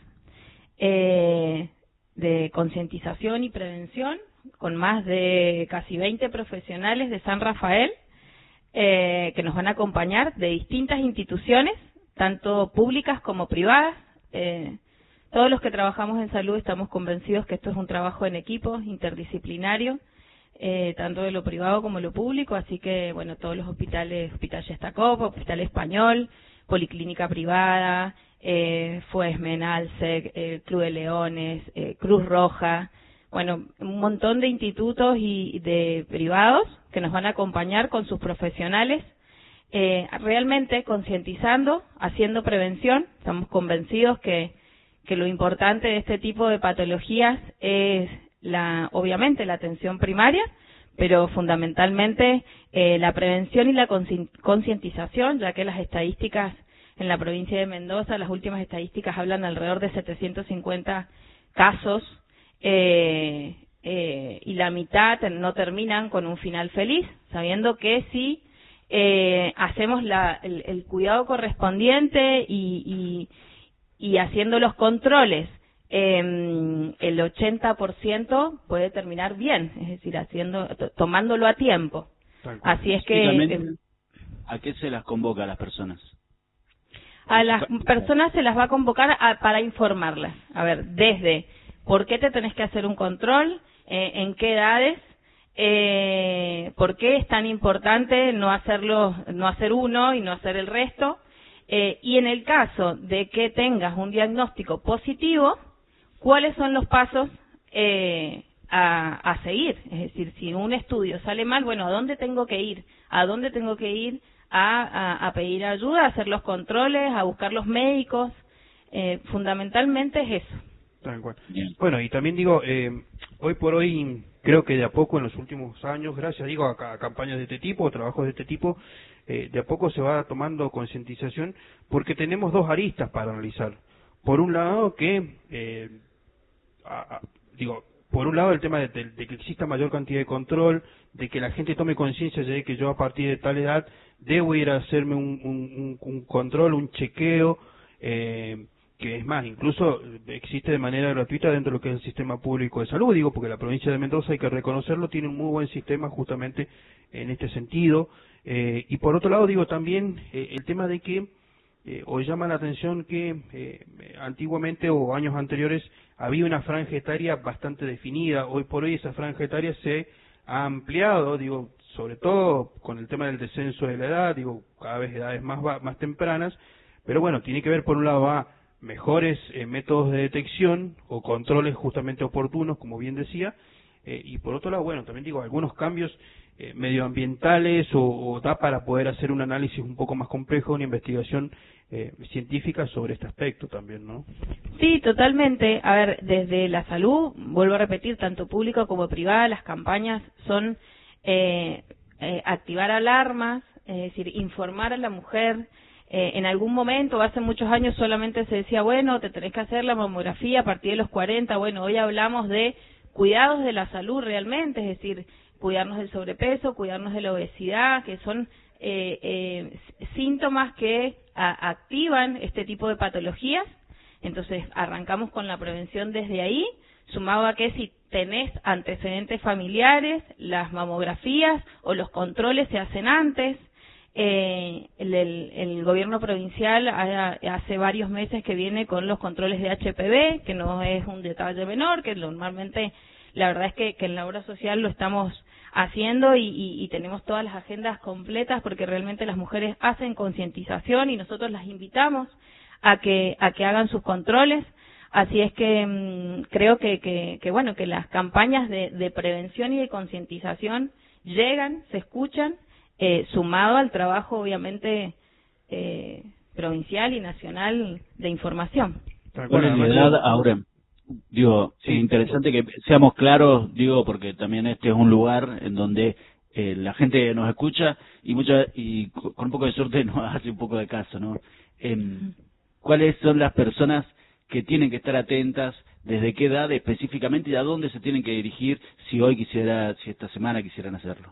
eh, de concientización y prevención con más de casi veinte profesionales de San Rafael eh, que nos van a acompañar de distintas instituciones, tanto públicas como privadas. Eh, todos los que trabajamos en salud estamos convencidos que esto es un trabajo en equipo, interdisciplinario, Eh, tanto de lo privado como de lo público, así que, bueno, todos los hospitales, Hospital Yestacopo, Hospital Español, Policlínica Privada, eh, Fuesmen, Alsec, eh, Club de Leones, eh, Cruz Roja, bueno, un montón de institutos y de privados que nos van a acompañar con sus profesionales, eh, realmente concientizando, haciendo prevención. Estamos convencidos que, que lo importante de este tipo de patologías es la, obviamente la atención primaria, pero fundamentalmente eh, la prevención y la concientización, ya que las estadísticas en la provincia de Mendoza, las últimas estadísticas hablan de alrededor de setecientos cincuenta casos eh, eh, y la mitad no terminan con un final feliz, sabiendo que si eh, hacemos la, el, el cuidado correspondiente y, y, y haciendo los controles, Eh, el ochenta por ciento puede terminar bien, es decir, haciendo, tomándolo a tiempo. Así es que eh, ¿a qué se las convoca a las personas? A las personas se las va a convocar a, para informarlas. A ver, desde por qué te tenés que hacer un control, eh, en qué edades, eh, por qué es tan importante no hacerlo, no hacer uno y no hacer el resto, eh, y en el caso de que tengas un diagnóstico positivo, ¿cuáles son los pasos eh, a, a seguir? Es decir, si un estudio sale mal, bueno, ¿a dónde tengo que ir? ¿A dónde tengo que ir a, a, a pedir ayuda, a hacer los controles, a buscar los médicos? Eh, fundamentalmente es eso. Tal cual. Bueno, y también digo, eh, hoy por hoy creo que de a poco en los últimos años, gracias digo a, a campañas de este tipo, trabajos de este tipo, eh, de a poco se va tomando concientización porque tenemos dos aristas para analizar. Por un lado que, eh, a, a, digo, por un lado el tema de, de, de que exista mayor cantidad de control, de que la gente tome conciencia de que yo a partir de tal edad debo ir a hacerme un, un, un, un control, un chequeo, eh, que es más, incluso existe de manera gratuita dentro de lo que es el sistema público de salud, digo, porque la provincia de Mendoza, hay que reconocerlo, tiene un muy buen sistema justamente en este sentido. Eh, y por otro lado, digo también eh, el tema de que eh, hoy llama la atención que eh, antiguamente o años anteriores había una franja etaria bastante definida. Hoy por hoy esa franja etaria se ha ampliado, digo, sobre todo con el tema del descenso de la edad, digo, cada vez edades más, más tempranas, pero bueno, tiene que ver por un lado a mejores eh, métodos de detección o controles justamente oportunos, como bien decía, eh, y por otro lado, bueno, también digo, algunos cambios eh, medioambientales o, o da para poder hacer un análisis un poco más complejo, una investigación eh, científica sobre este aspecto también, ¿no? Sí, totalmente. A ver, desde la salud, vuelvo a repetir, tanto público como privada, las campañas son eh, eh, activar alarmas, es decir, informar a la mujer. Eh, en algún momento, hace muchos años, solamente se decía, bueno, te tenés que hacer la mamografía a partir de los cuarenta. Bueno, hoy hablamos de cuidados de la salud realmente, es decir, cuidarnos del sobrepeso, cuidarnos de la obesidad, que son eh, eh, síntomas que a, activan este tipo de patologías. Entonces, arrancamos con la prevención desde ahí, sumado a que si tenés antecedentes familiares, las mamografías o los controles se hacen antes. Eh, el, el, el gobierno provincial ha, hace varios meses que viene con los controles de H P V, que no es un detalle menor, que normalmente la verdad es que, que en la obra social lo estamos haciendo y, y, y tenemos todas las agendas completas porque realmente las mujeres hacen concientización y nosotros las invitamos a que a que hagan sus controles. Así es que mmm, creo que, que, que bueno que las campañas de, de prevención y de concientización llegan, se escuchan. Eh, sumado al trabajo, obviamente, eh, provincial y nacional de información. Bueno, en realidad, ahora, digo, sí, es interesante que seamos claros, digo, porque también este es un lugar en donde eh, la gente nos escucha y mucha y con un poco de suerte nos hace un poco de caso, ¿no? Eh, ¿Cuáles son las personas que tienen que estar atentas? ¿Desde qué edad específicamente y a dónde se tienen que dirigir si hoy quisiera, si esta semana quisieran hacerlo?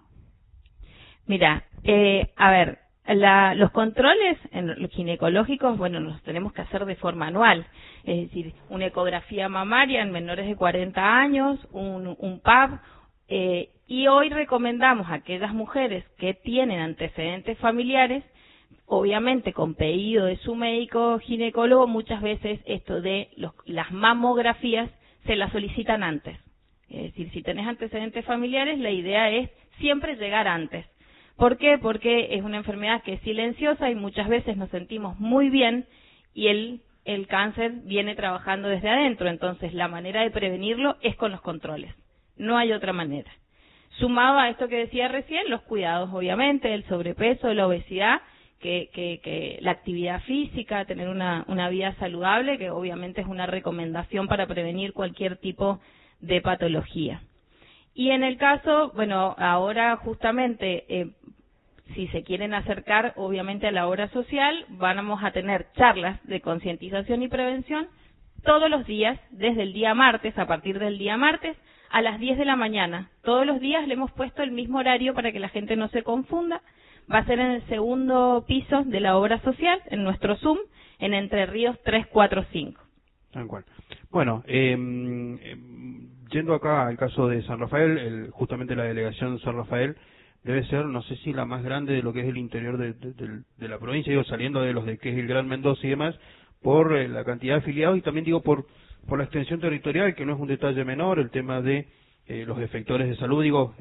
Mira, eh, a ver, la, los controles en los ginecológicos, bueno, los tenemos que hacer de forma anual, es decir, una ecografía mamaria en menores de cuarenta años, un, un P A B, eh, y hoy recomendamos a aquellas mujeres que tienen antecedentes familiares, obviamente con pedido de su médico ginecólogo, muchas veces esto de los, las mamografías se las solicitan antes. Es decir, si tenés antecedentes familiares, la idea es siempre llegar antes. ¿Por qué? Porque es una enfermedad que es silenciosa y muchas veces nos sentimos muy bien y el, el cáncer viene trabajando desde adentro. Entonces, la manera de prevenirlo es con los controles. No hay otra manera. Sumado a esto que decía recién, los cuidados, obviamente, el sobrepeso, la obesidad, que, que, que la actividad física, tener una, una vida saludable, que obviamente es una recomendación para prevenir cualquier tipo de patología. Y en el caso, bueno, ahora justamente, eh, si se quieren acercar obviamente a la obra social, vamos a tener charlas de concientización y prevención todos los días, desde el día martes, a partir del día martes, a las diez de la mañana. Todos los días le hemos puesto el mismo horario para que la gente no se confunda. Va a ser en el segundo piso de la obra social, en nuestro Zoom, en Entre Ríos tres cuatro cinco. Tal cual. Bueno, eh, eh, yendo acá al caso de San Rafael, el, justamente la delegación San Rafael debe ser, no sé si la más grande de lo que es el interior de, de, de, de la provincia, digo, saliendo de los de que es el Gran Mendoza y demás, por eh, la cantidad de afiliados y también digo por por la extensión territorial, que no es un detalle menor, el tema de eh, los efectores de salud, digo, eh,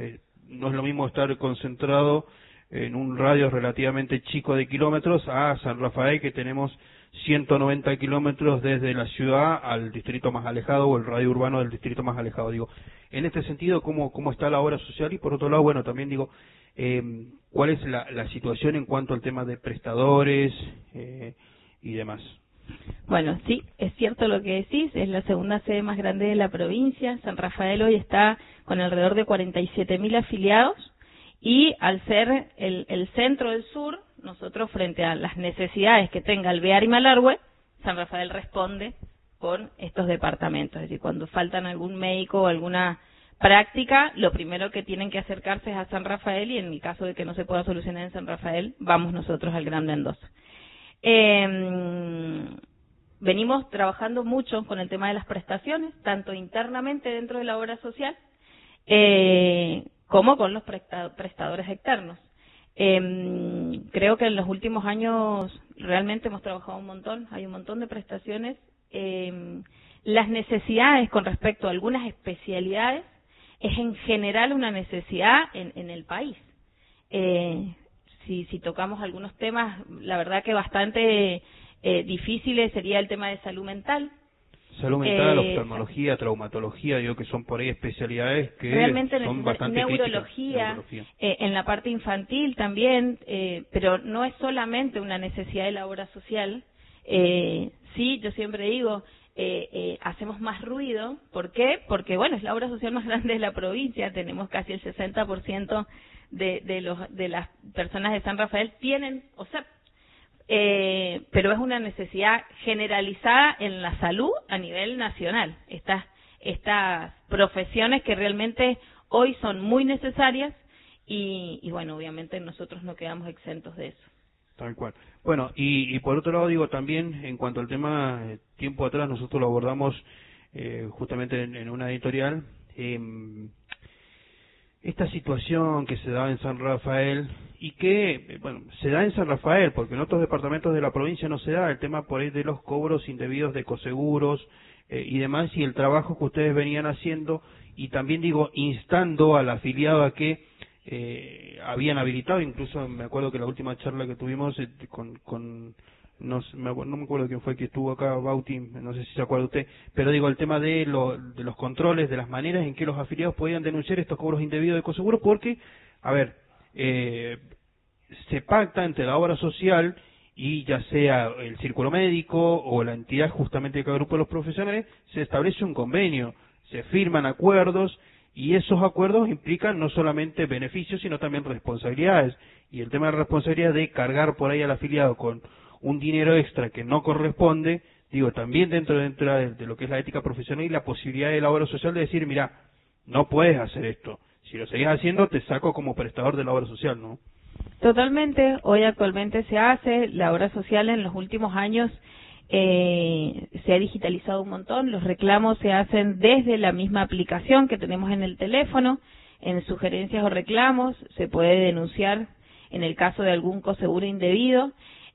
no es lo mismo estar concentrado en un radio relativamente chico de kilómetros a San Rafael, que tenemos ciento noventa kilómetros desde la ciudad al distrito más alejado, o el radio urbano del distrito más alejado. Digo, en este sentido, ¿cómo, cómo está la obra social? Y por otro lado, bueno, también digo, eh, ¿cuál es la, la situación en cuanto al tema de prestadores eh, y demás? Bueno, sí, es cierto lo que decís, es la segunda sede más grande de la provincia. San Rafael hoy está con alrededor de cuarenta y siete mil afiliados, y al ser el, el centro del sur, nosotros, frente a las necesidades que tenga Alvear y Malargüe, San Rafael responde con estos departamentos. Es decir, cuando faltan algún médico o alguna práctica, lo primero que tienen que acercarse es a San Rafael, y en el caso de que no se pueda solucionar en San Rafael, vamos nosotros al Gran Mendoza. Eh, venimos trabajando mucho con el tema de las prestaciones, tanto internamente dentro de la obra social, eh, como con los prestadores externos. Eh, creo que en los últimos años realmente hemos trabajado un montón, hay un montón de prestaciones. Eh, las necesidades con respecto a algunas especialidades es en general una necesidad en, en el país. Eh, si, si tocamos algunos temas, la verdad que bastante eh, difíciles sería el tema de salud mental. Salud mental, eh, oftalmología, traumatología, digo que son por ahí especialidades que realmente son bastante neurología, críticas. Eh, en la parte infantil también, eh, pero no es solamente una necesidad de la obra social. Eh, sí, yo siempre digo, eh, eh, hacemos más ruido. ¿Por qué? Porque, bueno, es la obra social más grande de la provincia, tenemos casi el sesenta por ciento de, de, los, de las personas de San Rafael tienen O S E P. Eh, pero es una necesidad generalizada en la salud a nivel nacional. Estas, estas profesiones que realmente hoy son muy necesarias y, y bueno, obviamente nosotros no quedamos exentos de eso. Tal cual. Bueno, y, y por otro lado digo también, en cuanto al tema, eh, tiempo atrás nosotros lo abordamos eh, justamente en, en una editorial, eh, esta situación que se da en San Rafael y que, bueno, se da en San Rafael porque en otros departamentos de la provincia no se da, el tema por ahí de los cobros indebidos de coseguros eh, y demás, y el trabajo que ustedes venían haciendo, y también digo, instando al afiliado a que eh, habían habilitado, incluso me acuerdo que la última charla que tuvimos eh, con... con no, me, no me acuerdo quién fue que estuvo acá, Bauti, no sé si se acuerda usted, pero digo, el tema de, lo, de los controles, de las maneras en que los afiliados podían denunciar estos cobros indebidos de coseguros, porque, a ver, eh, se pacta entre la obra social y ya sea el círculo médico o la entidad justamente de cada grupo de los profesionales, se establece un convenio, se firman acuerdos, y esos acuerdos implican no solamente beneficios, sino también responsabilidades, y el tema de la responsabilidad de cargar por ahí al afiliado con un dinero extra que no corresponde, digo, también dentro, dentro de, de lo que es la ética profesional y la posibilidad de la obra social de decir, mira, no puedes hacer esto, si lo seguís haciendo te saco como prestador de la obra social, ¿no? Totalmente, hoy actualmente se hace, la obra social en los últimos años eh, se ha digitalizado un montón, los reclamos se hacen desde la misma aplicación que tenemos en el teléfono, en sugerencias o reclamos, se puede denunciar en el caso de algún coseguro indebido.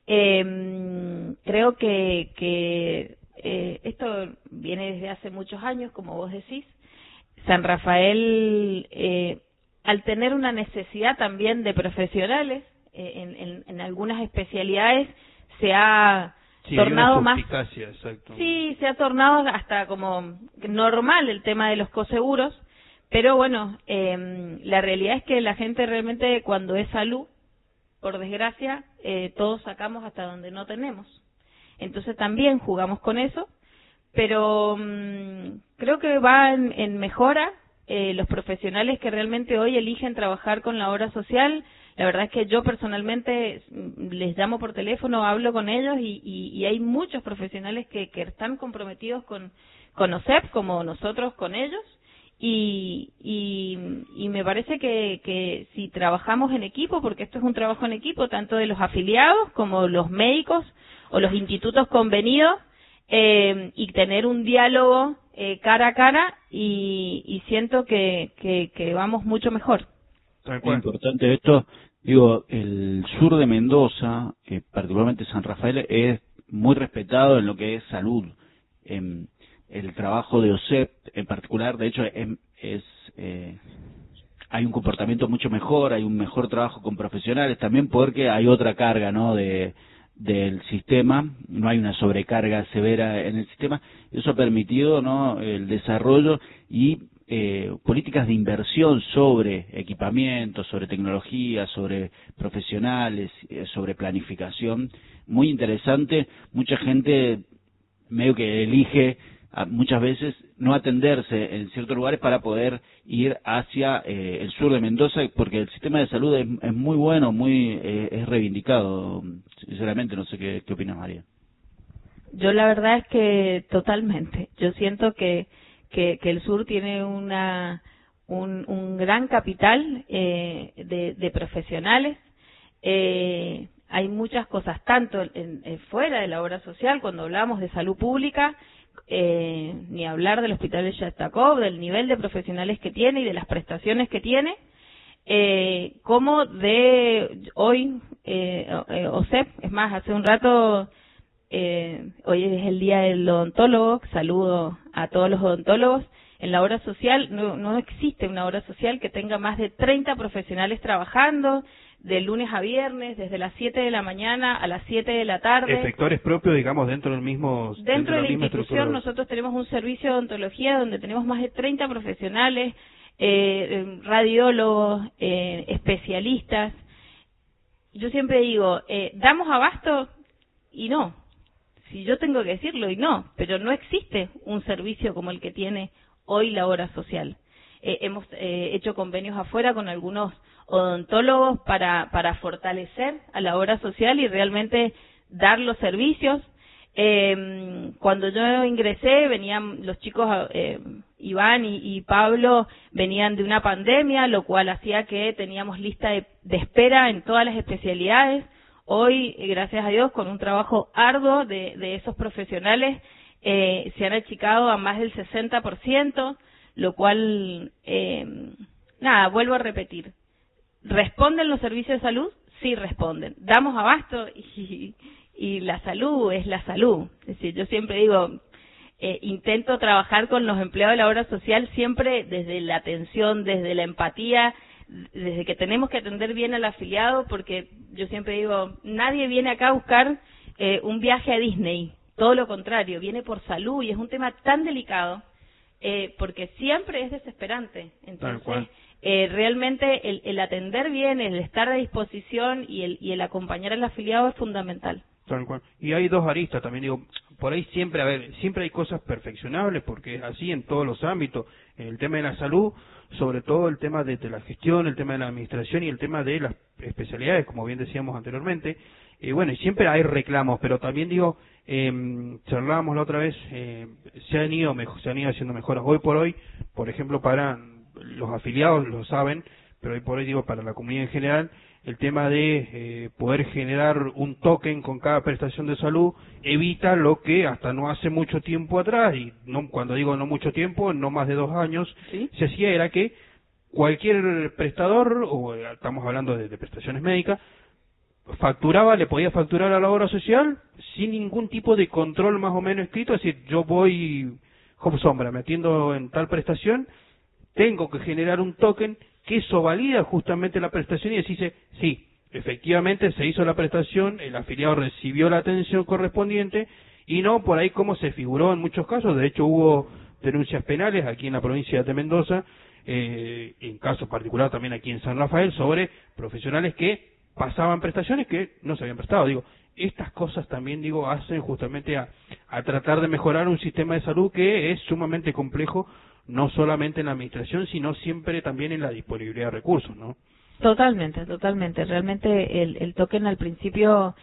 Eh, creo que, que eh, esto viene desde hace muchos años, como vos decís. San Rafael, eh, al tener una necesidad también de profesionales, eh, en, en, en algunas especialidades se ha sí, tornado más... Exacto. Sí, se ha tornado hasta como normal el tema de los coseguros, pero bueno, eh, la realidad es que la gente realmente cuando es salud, por desgracia, eh, todos sacamos hasta donde no tenemos. Entonces también jugamos con eso, pero mmm, creo que va en, en mejora eh, los profesionales que realmente hoy eligen trabajar con la obra social. La verdad es que yo personalmente les llamo por teléfono, hablo con ellos y, y, y hay muchos profesionales que, que están comprometidos con, con O S E P, como nosotros con ellos. Y, y, y me parece que, que si trabajamos en equipo, porque esto es un trabajo en equipo, tanto de los afiliados como los médicos o los institutos convenidos, eh, y tener un diálogo eh, cara a cara, y, y siento que, que, que vamos mucho mejor. Es importante esto, digo, el sur de Mendoza, eh, particularmente San Rafael, es muy respetado en lo que es salud. Eh, el trabajo de O S E P en particular, de hecho, es, es eh, hay un comportamiento mucho mejor, hay un mejor trabajo con profesionales, también porque hay otra carga, ¿no?, de del sistema, no hay una sobrecarga severa en el sistema. Eso ha permitido, ¿no?, el desarrollo y eh, políticas de inversión sobre equipamientos, sobre tecnología, sobre profesionales, eh, sobre planificación, muy interesante. Mucha gente medio que elige a, muchas veces no atenderse en ciertos lugares para poder ir hacia eh, el sur de Mendoza, porque el sistema de salud es, es muy bueno, muy eh, es reivindicado. Sinceramente, no sé qué, qué opinas, María. Yo la verdad es que totalmente. Yo siento que que, que el sur tiene una un, un gran capital eh, de, de profesionales. Eh, hay muchas cosas, tanto en, en, fuera de la obra social, cuando hablamos de salud pública, eh, ni hablar del Hospital de Shastakov, del nivel de profesionales que tiene y de las prestaciones que tiene, eh, como de hoy, eh, eh, O S E P, es más, hace un rato, eh, hoy es el día del odontólogo, saludo a todos los odontólogos. En la obra social no, no existe una obra social que tenga más de treinta profesionales trabajando de lunes a viernes, desde las siete de la mañana a las siete de la tarde. Efectores propios, digamos, dentro del mismo... Dentro, dentro de la, la institución nosotros tenemos un servicio de odontología donde tenemos más de treinta profesionales, eh, radiólogos, eh, especialistas. Yo siempre digo, eh, ¿damos abasto? Y no. Si yo tengo que decirlo, y no. Pero no existe un servicio como el que tiene hoy la obra social. Eh, hemos eh, hecho convenios afuera con algunos odontólogos para, para fortalecer a la obra social y realmente dar los servicios. Eh, cuando yo ingresé, venían los chicos, eh, Iván y, y Pablo, venían de una pandemia, lo cual hacía que teníamos lista de, de espera en todas las especialidades. Hoy, gracias a Dios, con un trabajo arduo de, de esos profesionales, eh, se han achicado a más del sesenta por ciento, lo cual, eh, nada, vuelvo a repetir. ¿Responden los servicios de salud? Sí, responden. Damos abasto y, y la salud es la salud. Es decir, yo siempre digo, eh, intento trabajar con los empleados de la obra social siempre desde la atención, desde la empatía, desde que tenemos que atender bien al afiliado, porque yo siempre digo, nadie viene acá a buscar eh, un viaje a Disney. Todo lo contrario, viene por salud y es un tema tan delicado, eh, porque siempre es desesperante. Entonces, eh, realmente el, el atender bien, el estar a disposición y el, y el acompañar al afiliado es fundamental. Tal cual. Y hay dos aristas también, digo, por ahí siempre, a ver, siempre hay cosas perfeccionables, porque es así en todos los ámbitos. En el tema de la salud, sobre todo el tema de, de la gestión, el tema de la administración y el tema de las especialidades, como bien decíamos anteriormente. Y bueno, y siempre hay reclamos, pero también digo, eh, charlábamos la otra vez, eh, se han ido mejor, se han ido haciendo mejoras. Hoy por hoy, por ejemplo, para los afiliados lo saben, pero hoy por hoy digo para la comunidad en general, el tema de eh, poder generar un token con cada prestación de salud evita lo que hasta no hace mucho tiempo atrás, y no, cuando digo no mucho tiempo, no más de dos años, ¿sí?, se hacía era que cualquier prestador, o estamos hablando de, de prestaciones médicas, facturaba, le podía facturar a la obra social sin ningún tipo de control más o menos escrito, es decir, yo voy como sombra, me atiendo en tal prestación, tengo que generar un token que eso valida justamente la prestación y dice, sí, efectivamente se hizo la prestación, el afiliado recibió la atención correspondiente y no por ahí como se figuró en muchos casos. De hecho hubo denuncias penales aquí en la provincia de Mendoza, eh, en casos particulares también aquí en San Rafael, sobre profesionales que pasaban prestaciones que no se habían prestado. Digo, estas cosas también, digo, hacen justamente a, a tratar de mejorar un sistema de salud que es sumamente complejo, no solamente en la administración, sino siempre también en la disponibilidad de recursos, ¿no? Totalmente, totalmente. Realmente el, el token al principio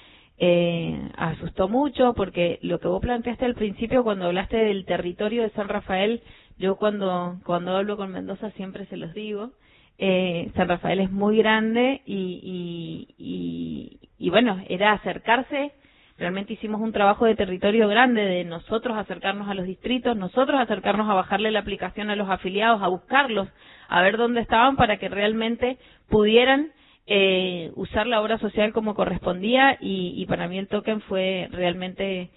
eh, asustó mucho, porque lo que vos planteaste al principio cuando hablaste del territorio de San Rafael, yo cuando, cuando hablo con Mendoza siempre se los digo, eh, San Rafael es muy grande y, y, y, y bueno, era acercarse. Realmente hicimos un trabajo de territorio grande, de nosotros acercarnos a los distritos, nosotros acercarnos a bajarle la aplicación a los afiliados, a buscarlos, a ver dónde estaban para que realmente pudieran eh, usar la obra social como correspondía, y, y para mí el token fue realmente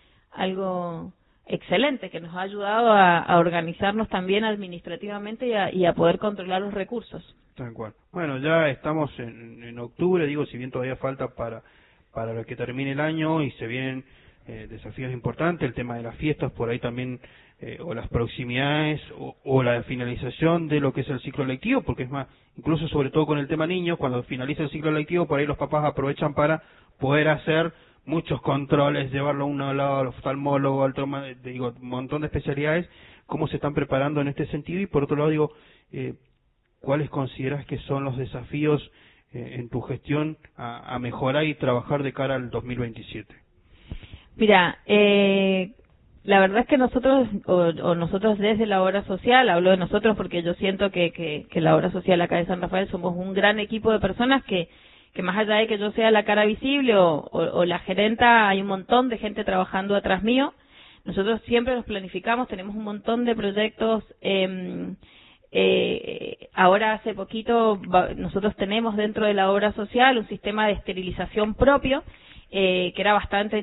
algo excelente, que nos ha ayudado a, a organizarnos también administrativamente y a, y a poder controlar los recursos. Tal cual. Bueno, ya estamos en, en octubre, digo, si bien todavía falta para para que termine el año y se vienen eh, desafíos importantes, el tema de las fiestas, por ahí también, eh, o las proximidades, o, o la finalización de lo que es el ciclo lectivo, porque es más, incluso sobre todo con el tema niños, cuando finaliza el ciclo lectivo, por ahí los papás aprovechan para poder hacer muchos controles, llevarlo a un lado al oftalmólogo, al trauma, digo, un montón de especialidades, cómo se están preparando en este sentido, y por otro lado, digo, eh, ¿cuáles consideras que son los desafíos eh, en tu gestión a, a mejorar y trabajar de cara al dos mil veintisiete? Mira, eh, la verdad es que nosotros, o, o nosotros desde la obra social, hablo de nosotros porque yo siento que, que, que la obra social acá de San Rafael somos un gran equipo de personas que, que más allá de que yo sea la cara visible o, o, o la gerenta, hay un montón de gente trabajando atrás mío. Nosotros siempre los planificamos, tenemos un montón de proyectos. Eh, Eh, ahora hace poquito nosotros tenemos dentro de la obra social un sistema de esterilización propio, eh, que era bastante